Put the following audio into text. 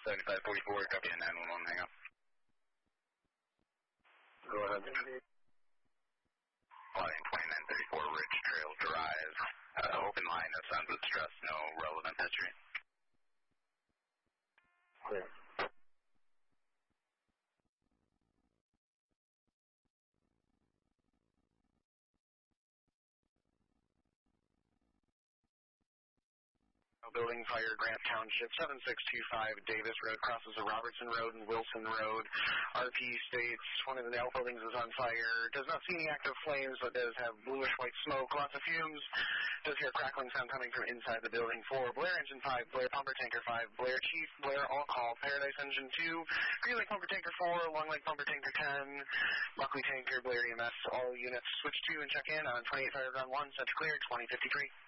7544, copy 911, hang up. Go ahead. Line 2934, Ridge Trail Drive. Open line, no signs of stress, no relevant history. Clear. Building fire, Grant Township, 7625 Davis Road, crosses the Robertson Road and Wilson Road. RP states one of the outbuildings is on fire. Does not see any active flames, but does have bluish white smoke, lots of fumes. Does hear crackling sound coming from inside the building. 4, Blair Engine 5, Blair Pumper Tanker 5, Blair Chief, Blair All Call, Paradise Engine 2, Green Lake Pumper Tanker 4, Long Lake Pumper Tanker 10, Buckley Tanker, Blair EMS, all units switch to and check in on 28 Fire Ground 1, set to clear, 2053.